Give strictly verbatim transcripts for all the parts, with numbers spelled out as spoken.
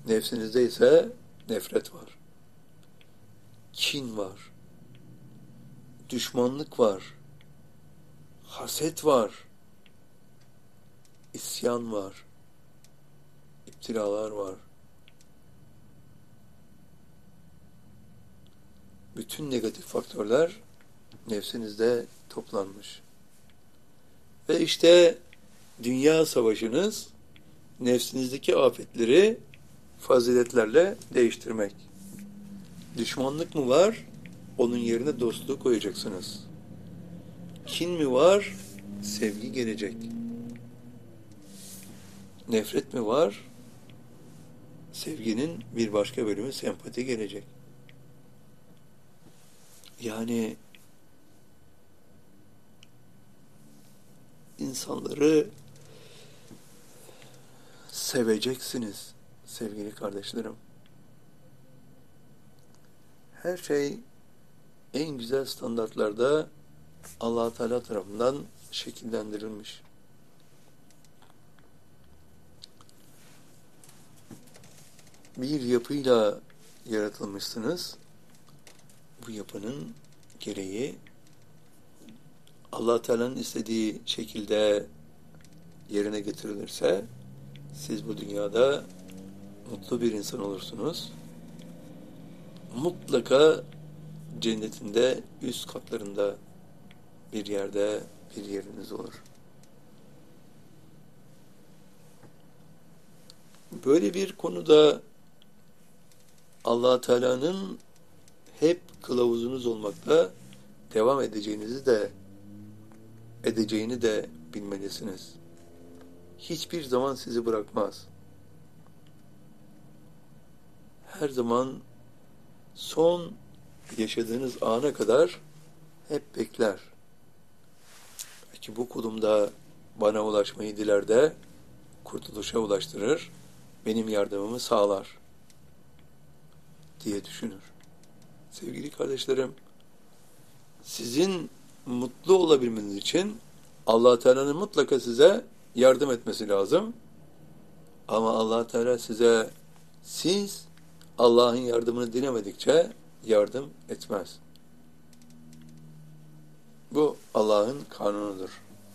Nefsinizde ise nefret var, kin var, düşmanlık var, haset var, isyan var, iptiralar var. Bütün negatif faktörler nefsinizde toplanmış. Ve işte dünya savaşınız nefsinizdeki afetleri faziletlerle değiştirmek. Düşmanlık mı var? Onun yerine dostluğu koyacaksınız. Kin mi var? Sevgi gelecek. Nefret mi var? Sevginin bir başka bölümü sempati gelecek. Yani insanları seveceksiniz sevgili kardeşlerim. Her şey en güzel standartlarda Allah Teala tarafından şekillendirilmiş. Bir yapıyla yaratılmışsınız. Bu yapının gereği Allah Teala'nın istediği şekilde yerine getirilirse siz bu dünyada mutlu bir insan olursunuz. Mutlaka cennetinde üst katlarında bir yerde bir yeriniz olur. Böyle bir konuda Allah Teala'nın hep kılavuzunuz olmakta devam edeceğinizi de edeceğini de bilmelisiniz. Hiçbir zaman sizi bırakmaz. Her zaman son yaşadığınız ana kadar hep bekler. Belki bu kulumda bana ulaşmayı diler de kurtuluşa ulaştırır, benim yardımımı sağlar diye düşünür. Sevgili kardeşlerim, sizin mutlu olabilmeniz için Allah Teala'nın mutlaka size yardım etmesi lazım. Ama Allah Teala size siz Allah'ın yardımını dilemedikçe yardım etmez. Bu Allah'ın kanunudur.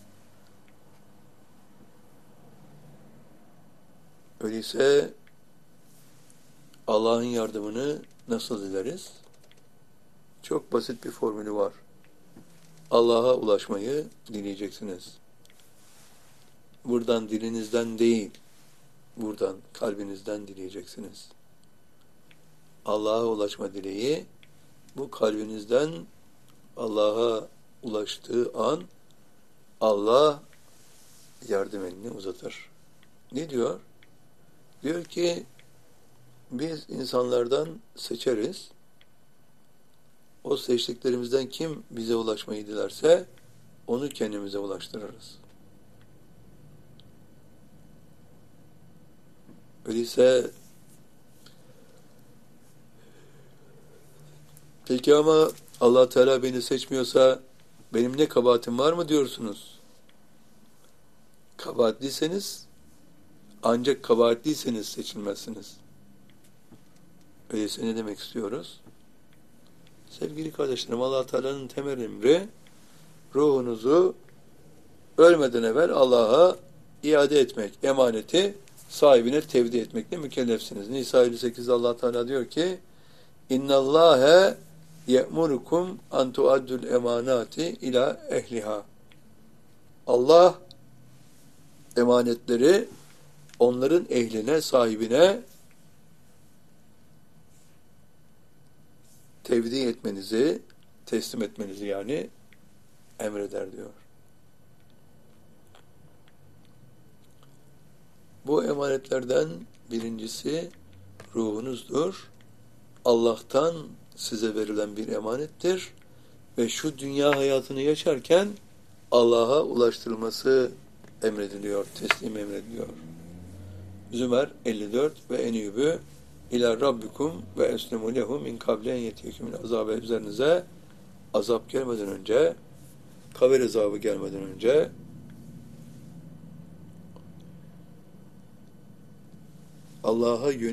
Öyleyse Allah'ın yardımını nasıl dileriz? Çok basit bir formülü var. Allah'a ulaşmayı dileyeceksiniz. Buradan dilinizden değil, buradan kalbinizden dileyeceksiniz. Allah'a ulaşma dileği, bu kalbinizden Allah'a ulaştığı an Allah yardım elini uzatır. Ne diyor? Diyor ki biz insanlardan seçeriz. O seçtiklerimizden kim bize ulaşmayı dilerse onu kendimize ulaştırırız. Öyleyse peki ama Allah Teala beni seçmiyorsa benim ne kabahatim var mı diyorsunuz? Kabahatliyseniz ancak kabahatliyseniz seçilmezsiniz. Öyleyse ne demek istiyoruz? Sevgili kardeşlerim, Allah Teala'nın temel emri ruhunuzu ölmeden evvel Allah'a iade etmek, emaneti sahibine tevdi etmekle mükellefsiniz. Nisa elli sekizde Allah Teala diyor ki İnnallâhe ye'murukum an tuaddul emanati ila ehliha. Allah emanetleri onların ehline, sahibine tevdi etmenizi, teslim etmenizi yani emreder diyor. Bu emanetlerden birincisi ruhunuzdur. Allah'tan size verilen bir emanettir ve şu dünya hayatını yaşarken Allah'a ulaştırılması emrediliyor, teslim emrediliyor. Zümer elli dört ve enübü ila rabbikum ve eslimu lehu min kablen yetiyekümün azabı üzerinize azap gelmeden önce, kabir azabı gelmeden önce Allah'a yönelik